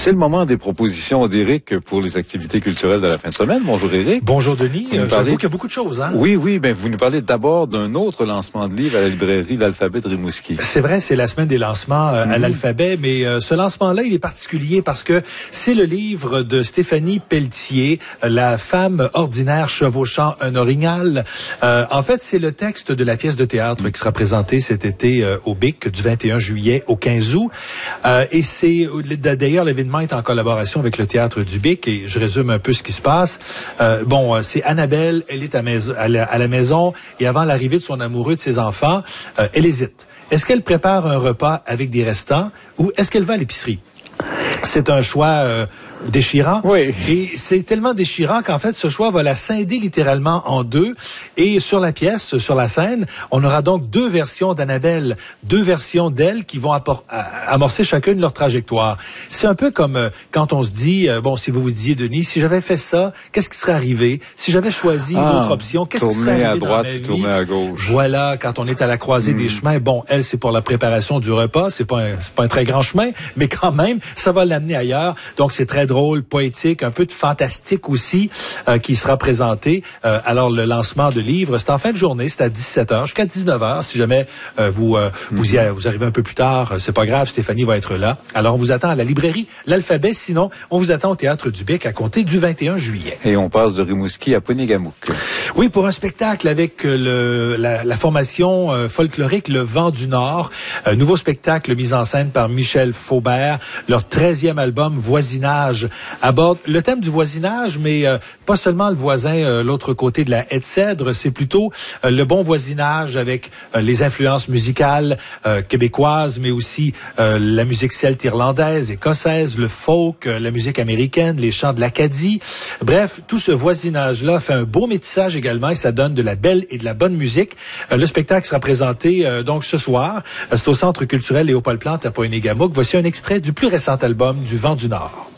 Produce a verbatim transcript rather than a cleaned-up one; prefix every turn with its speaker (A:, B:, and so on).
A: C'est le moment des propositions d'Éric pour les activités culturelles de la fin de semaine. Bonjour Éric.
B: Bonjour Denis.
A: J'avoue
B: parlez... qu'il y a beaucoup de choses. Hein?
A: Oui, oui. Ben, vous nous parlez d'abord d'un autre lancement de livre à la librairie L'Alphabet de Rimouski.
B: C'est vrai, c'est la semaine des lancements euh, mm-hmm. à l'Alphabet, mais euh, ce lancement-là, il est particulier parce que c'est le livre de Stéphanie Pelletier, La femme ordinaire chevauchant un orignal. Euh, en fait, c'est le texte de la pièce de théâtre mm-hmm. qui sera présentée cet été euh, au B I C du vingt et un juillet au quinze août. Euh, et c'est d'ailleurs l'événement est en collaboration avec le théâtre du B I C et je résume un peu ce qui se passe. Euh, bon, c'est Annabelle, elle est à, maison, à, la, à la maison et avant l'arrivée de son amoureux, de ses enfants, euh, elle hésite. Est-ce qu'elle prépare un repas avec des restants ou est-ce qu'elle va à l'épicerie? C'est un choix euh, déchirant.
A: Oui.
B: Et c'est tellement déchirant qu'en fait, ce choix va la scinder littéralement en deux. Et sur la pièce, sur la scène, on aura donc deux versions d'Annabelle, deux versions d'elle qui vont amorcer chacune leur trajectoire. C'est un peu comme euh, quand on se dit, euh, bon, si vous vous disiez, Denis, si j'avais fait ça, qu'est-ce qui serait arrivé? Si j'avais choisi une
A: ah,
B: autre option, qu'est-ce qui serait arrivé
A: à droite,
B: dans ma vie?
A: Tourner à gauche.
B: Voilà, quand on est à la croisée mmh. des chemins, bon, elle, c'est pour la préparation du repas, c'est pas un, c'est pas un très grand chemin, mais quand même, ça va l'amener ailleurs. Donc, c'est très drôle, poétique, un peu de fantastique aussi, euh, qui sera présenté. Euh, alors, le lancement de livre, c'est en fin de journée, c'est à dix-sept heures jusqu'à dix-neuf heures. Si jamais euh, vous euh, mm-hmm. vous, y a, vous arrivez un peu plus tard, c'est pas grave, Stéphanie va être là. Alors, on vous attend à la librairie L'Alphabet. Sinon, on vous attend au Théâtre du B I C à compter du vingt et un juillet.
A: Et on passe de Rimouski à Ponigamouk.
B: Oui, pour un spectacle avec le, la, la formation euh, folklorique Le Vent du Nord. Un nouveau spectacle mis en scène par Michel Faubert. Leur treizième album, Voisinage, aborde le thème du voisinage, mais euh, pas seulement le voisin, euh, l'autre côté de la haie de cèdre, c'est plutôt euh, le bon voisinage avec euh, les influences musicales euh, québécoises, mais aussi euh, la musique celte irlandaise, écossaise, le folk, euh, la musique américaine, les chants de l'Acadie. Bref, tout ce voisinage-là fait un beau métissage également et ça donne de la belle et de la bonne musique. Euh, le spectacle sera présenté euh, donc ce soir. Euh, c'est au Centre culturel Léopold Plante à Ponigamouk. Voici un extrait du plus récent album du Vent du Nord.